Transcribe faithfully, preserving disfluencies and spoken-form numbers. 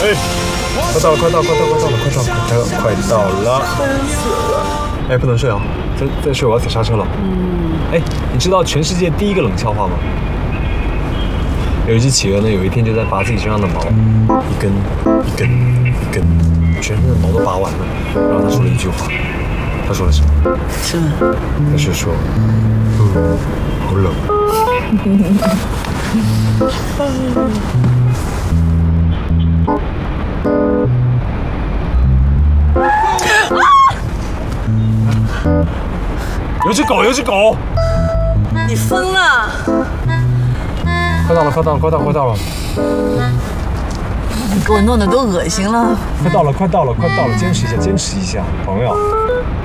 哎，快到了，快到了，快到了，快到了，快到了，快快到了！ 困死了。 哎，不能睡啊，再再睡我要踩刹车了。 嗯。 哎，你知道全世界第一个冷笑话吗？有一只企鹅呢，有一天就在拔自己身上的毛，一根一根一根，全身的毛都拔完了。然后他说了一句话，他说了什么？ 是吗？ 他是说，嗯，好冷。有只狗，有只狗！ 你疯了！ 快到了，快到了，快到了，快到了！ 你给我弄得都恶心了。 快到了，快到了，快到了！坚持一下，坚持一下，朋友。